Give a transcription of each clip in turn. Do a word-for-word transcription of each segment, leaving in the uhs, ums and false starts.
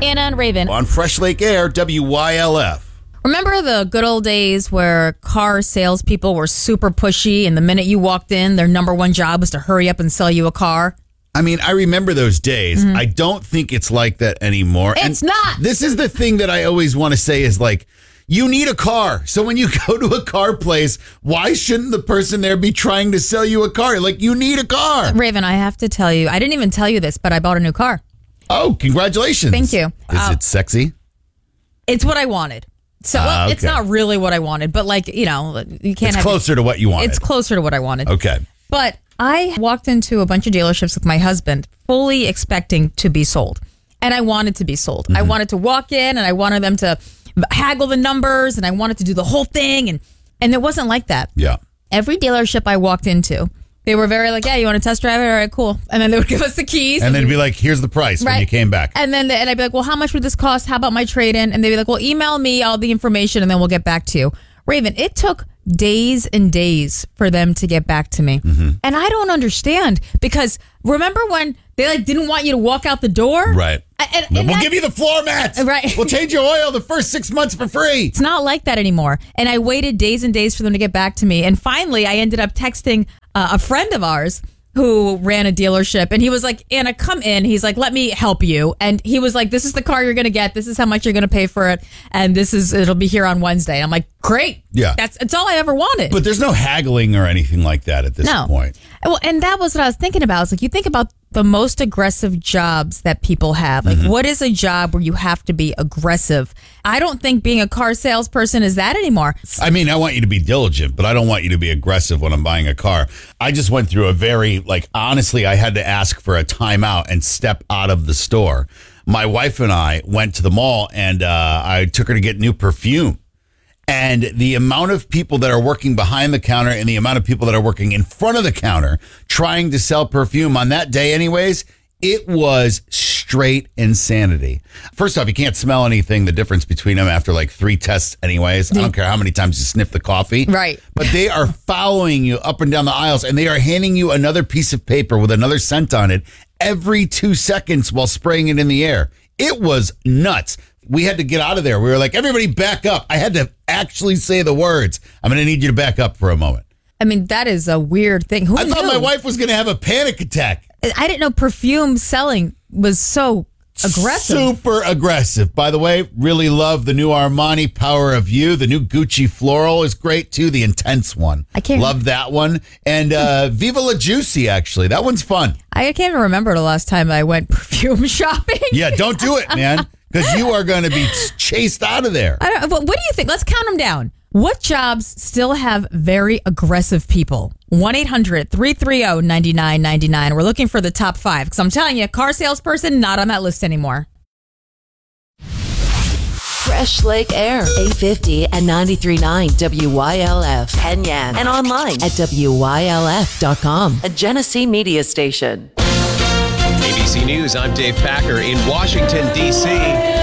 Anna and Raven. On Fresh Lake Air, W Y L F. Remember the good old days where car salespeople were super pushy and the minute you walked in, their number one job was to hurry up and sell you a car? I mean, I remember those days. Mm-hmm. I don't think it's like that anymore. It's and not. This is the thing that I always want to say is like, you need a car. So when you go to a car place, why shouldn't the person there be trying to sell you a car? Like, you need a car. Raven, I have to tell you, I didn't even tell you this, but I bought a new car. Oh, congratulations. Thank you. Is uh, it sexy? It's what I wanted. So uh, well, okay. It's not really what I wanted, but like, you know, you can't It's have closer it. to what you wanted. It's closer to what I wanted. Okay. But I walked into a bunch of dealerships with my husband, fully expecting to be sold. And I wanted to be sold. Mm-hmm. I wanted to walk in and I wanted them to haggle the numbers and I wanted to do the whole thing. And, and it wasn't like that. Yeah. Every dealership I walked into, they were very like, yeah, you want to test drive it? All right, cool. And then they would give us the keys. And, and then be like, here's the price right. when you came back. And then they, and I'd be like, well, how much would this cost? How about my trade-in? And they'd be like, well, email me all the information and then we'll get back to you. Raven, it took days and days for them to get back to me. Mm-hmm. And I don't understand because remember when they like didn't want you to walk out the door? Right. And, and we'll that, give you the floor mats. Right. We'll change your oil the first six months for free. It's not like that anymore. And I waited days and days for them to get back to me. And finally, I ended up texting uh, a friend of ours who ran a dealership. And he was like, Anna, come in. He's like, let me help you. And he was like, this is the car you're going to get. This is how much you're going to pay for it. And this is, it'll be here on Wednesday. And I'm like, great. Yeah. That's, that's all I ever wanted. But there's no haggling or anything like that at this no. point. Well, and that was what I was thinking about. It's like, you think about the most aggressive jobs that people have. Like, mm-hmm. what is a job where you have to be aggressive? I don't think being a car salesperson is that anymore. I mean, I want you to be diligent, but I don't want you to be aggressive when I'm buying a car. I just went through a very, like, honestly, I had to ask for a timeout and step out of the store. My wife and I went to the mall and uh, I took her to get new perfume. And the amount of people that are working behind the counter and the amount of people that are working in front of the counter trying to sell perfume on that day anyways, it was straight insanity. First off, you can't smell anything, the difference between them after like three tests anyways. I don't care how many times you sniff the coffee. Right. But they are following you up and down the aisles and they are handing you another piece of paper with another scent on it every two seconds while spraying it in the air. It was nuts. We had to get out of there. We were like, everybody back up. I had to actually say the words. I'm going to need you to back up for a moment. I mean, that is a weird thing. Who I knew? thought my wife was going to have a panic attack. I didn't know perfume selling was so aggressive. Super aggressive. By the way, really love the new Armani Power of You. The new Gucci Floral is great too. The Intense one. I can't love that one. And uh, Viva La Juicy, actually. That one's fun. I can't even remember the last time I went perfume shopping. Yeah, don't do it, man. Because you are going to be chased out of there. I don't, what do you think? Let's count them down. What jobs still have very aggressive people? one eight hundred three three zero nine nine nine nine. We're looking for the top five. Because I'm telling you, car salesperson, not on that list anymore. Fresh Lake Air, eight fifty and ninety-three point nine W Y L F, Penyan, and online at W Y L F dot com, a Genesee media station. A B C News, I'm Dave Packer in Washington, D C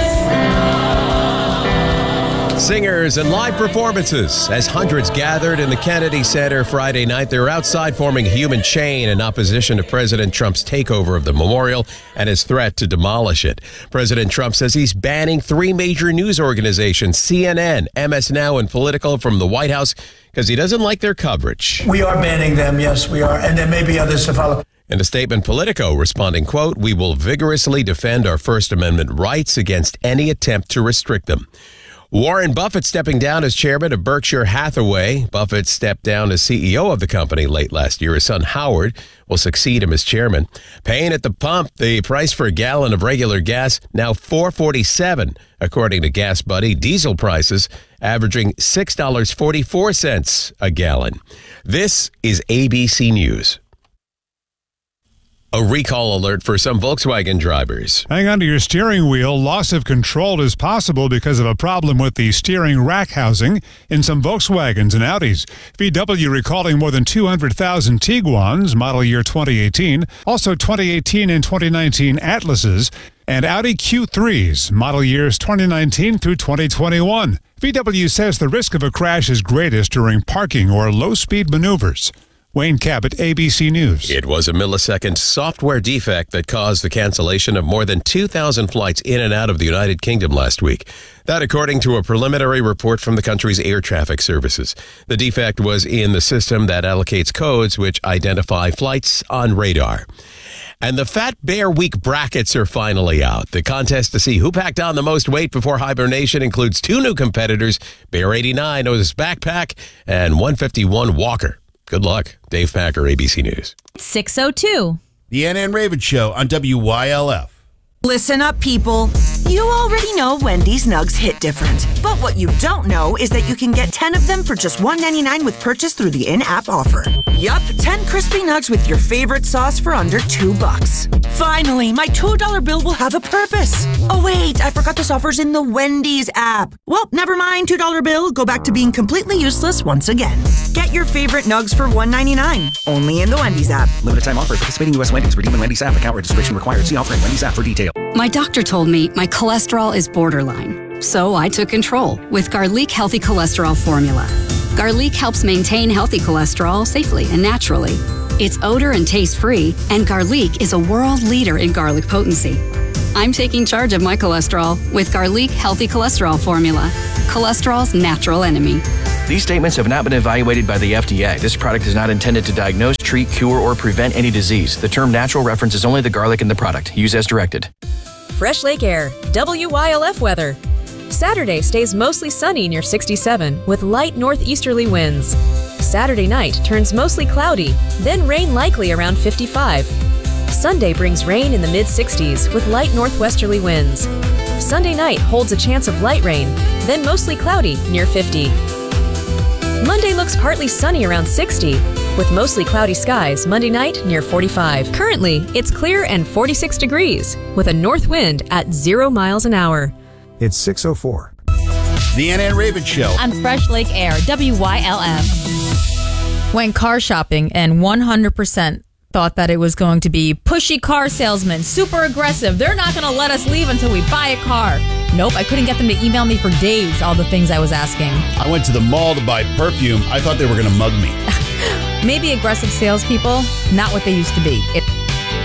Singers and live performances as hundreds gathered in the Kennedy Center Friday night. They were outside forming a human chain in opposition to President Trump's takeover of the memorial and his threat to demolish it. President Trump says he's banning three major news organizations, C N N, M S Now, and Politico, from the White House because he doesn't like their coverage. We are banning them, yes, we are, and there may be others to follow. In a statement, Politico responding, quote, "We will vigorously defend our First Amendment rights against any attempt to restrict them." Warren Buffett stepping down as chairman of Berkshire Hathaway. Buffett stepped down as C E O of the company late last year. His son Howard will succeed him as chairman. Paying at the pump, the price for a gallon of regular gas now four forty-seven, according to Gas Buddy. Diesel prices averaging six dollars and forty-four cents a gallon. This is A B C News. A recall alert for some Volkswagen drivers. Hang on to your steering wheel. Loss of control is possible because of a problem with the steering rack housing in some Volkswagens and Audis. V W recalling more than two hundred thousand Tiguans, model year twenty eighteen, also twenty eighteen and twenty nineteen Atlases, and Audi Q threes, model years twenty nineteen through twenty twenty-one. V W says the risk of a crash is greatest during parking or low-speed maneuvers. Wayne Cabot, A B C News. It was a millisecond software defect that caused the cancellation of more than two thousand flights in and out of the United Kingdom last week. That according to a preliminary report from the country's air traffic services. The defect was in the system that allocates codes which identify flights on radar. And the Fat Bear Week brackets are finally out. The contest to see who packed on the most weight before hibernation includes two new competitors, Bear eighty-nine, Otis Backpack, and one fifty-one Walker. Good luck. Dave Packer, A B C News. six oh two. The Ann and Raven Show on W Y L F. Listen up, people. You already know Wendy's Nugs hit different. But what you don't know is that you can get ten of them for just one ninety-nine with purchase through the in-app offer. Yup, ten crispy nugs with your favorite sauce for under two bucks. Finally, my two dollar bill will have a purpose. Oh wait, I forgot this offer's in the Wendy's app. Well, never mind, two dollar bill. Go back to being completely useless once again. Get your favorite nugs for one ninety-nine. Only in the Wendy's app. Limited time offer. Participating U S Wendy's. Redeem in Wendy's app. Account registration required. See offer in Wendy's app for details. My doctor told me my cholesterol is borderline, so I took control with Garlic Healthy Cholesterol Formula. Garlic helps maintain healthy cholesterol safely and naturally. It's odor and taste free, and Garlic is a world leader in garlic potency. I'm taking charge of my cholesterol with Garlic Healthy Cholesterol Formula, cholesterol's natural enemy. These statements have not been evaluated by the F D A. This product is not intended to diagnose, treat, cure, or prevent any disease. The term natural references only the garlic in the product. Use as directed. Fresh Lake Air, W Y L F weather. Saturday stays mostly sunny near sixty-seven with light northeasterly winds. Saturday night turns mostly cloudy, then rain likely around fifty-five. Sunday brings rain in the mid-sixties with light northwesterly winds. Sunday night holds a chance of light rain, then mostly cloudy near fifty. Monday looks partly sunny around sixty, with mostly cloudy skies Monday night near forty-five. Currently, it's clear and forty-six degrees, with a north wind at zero miles an hour. It's six oh four. The Ann and Raven Show on Fresh Lake Air, W Y L F. Went car shopping and one hundred percent thought that it was going to be pushy car salesmen, super aggressive. They're not going to let us leave until we buy a car. Nope, I couldn't get them to email me for days all the things I was asking. I went to the mall to buy perfume. I thought they were going to mug me. Maybe aggressive salespeople, not what they usst to be. It